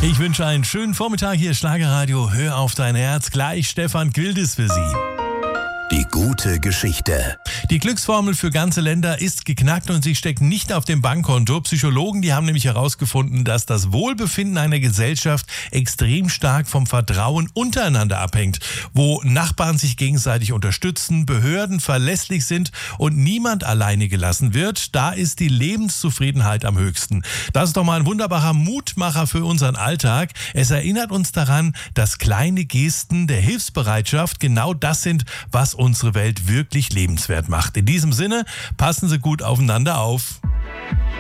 Ich wünsche einen schönen Vormittag. Hier Schlagerradio. Hör auf dein Herz. Gleich Stefan Gwildes für Sie. Die gute Geschichte. Die Glücksformel für ganze Länder ist geknackt und sie steckt nicht auf dem Bankkonto. Psychologen, die haben nämlich herausgefunden, dass das Wohlbefinden einer Gesellschaft extrem stark vom Vertrauen untereinander abhängt. Wo Nachbarn sich gegenseitig unterstützen, Behörden verlässlich sind und niemand alleine gelassen wird, da ist die Lebenszufriedenheit am höchsten. Das ist doch mal ein wunderbarer Mutmacher für unseren Alltag. Es erinnert uns daran, dass kleine Gesten der Hilfsbereitschaft genau das sind, was unsere Welt wirklich lebenswert macht. In diesem Sinne, passen Sie gut aufeinander auf.